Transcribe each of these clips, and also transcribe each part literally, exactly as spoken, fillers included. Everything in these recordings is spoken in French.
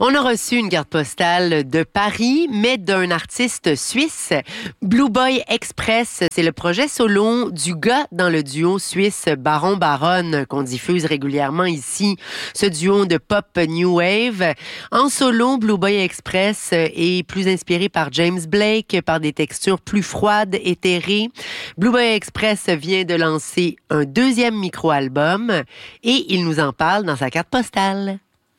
On a reçu une carte postale de Paris, mais d'un artiste suisse. Blue Boy Express, c'est le projet solo du gars dans le duo suisse Baron Baron qu'on diffuse régulièrement ici. Ce duo de pop new wave. En solo, Blue Boy Express est plus inspiré par James Blake, par des textures plus froides, éthérées. Blue Boy Express vient de lancer un deuxième micro-album et il nous en parle dans sa carte postale.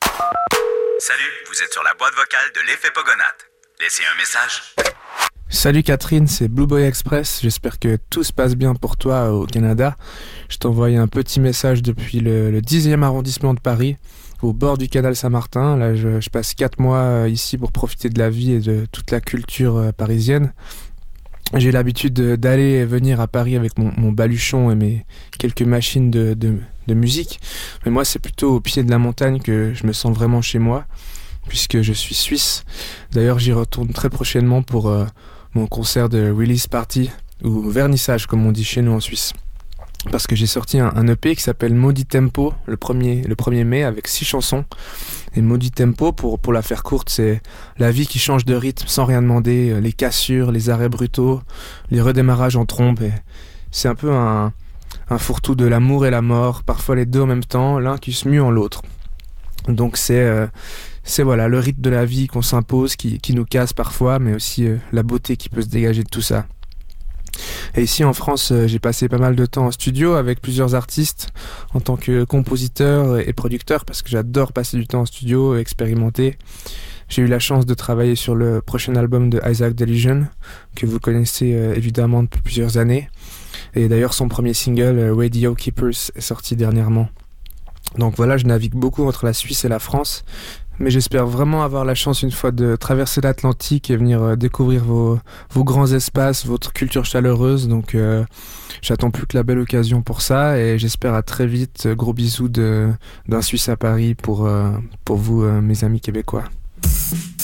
Salut, vous êtes sur la boîte vocale de l'Effet Pogonat. Laissez un message. Salut Catherine, c'est Blue Boy Express. J'espère que tout se passe bien pour toi au Canada. Je t'envoie un petit message depuis le, le dixième arrondissement de Paris, au bord du canal Saint-Martin. Là, je, je passe quatre mois ici pour profiter de la vie et de toute la culture parisienne. J'ai l'habitude de, d'aller et venir à Paris avec mon, mon baluchon et mes quelques machines de, de, de musique. Mais moi, c'est plutôt au pied de la montagne que je me sens vraiment chez moi, puisque je suis suisse. D'ailleurs, j'y retourne très prochainement pour euh, mon concert de release party, ou vernissage, comme on dit chez nous en Suisse. Parce que j'ai sorti un, un E P qui s'appelle Maudit Tempo, le premier, le premier mai, avec six chansons. Et Maudit Tempo, pour, pour la faire courte, c'est la vie qui change de rythme sans rien demander, les cassures, les arrêts brutaux, les redémarrages en trompe. Et c'est un peu un, un fourre-tout de l'amour et la mort, parfois les deux en même temps, l'un qui se mue en l'autre. Donc c'est, euh, c'est voilà, le rythme de la vie qu'on s'impose, qui, qui nous casse parfois, mais aussi euh, la beauté qui peut se dégager de tout ça. Et ici en France, j'ai passé pas mal de temps en studio avec plusieurs artistes en tant que compositeur et producteur, parce que j'adore passer du temps en studio et expérimenter. J'ai eu la chance de travailler sur le prochain album de Isaac Delusion, que vous connaissez euh, évidemment depuis plusieurs années. Et d'ailleurs son premier single, euh, Radio Keepers, est sorti dernièrement. Donc voilà, je navigue beaucoup entre la Suisse et la France. Mais j'espère vraiment avoir la chance une fois de traverser l'Atlantique et venir euh, découvrir vos, vos grands espaces, votre culture chaleureuse. Donc euh, j'attends plus que la belle occasion pour ça et j'espère à très vite. Gros bisous de, d'un Suisse à Paris pour, euh, pour vous, euh, mes amis québécois.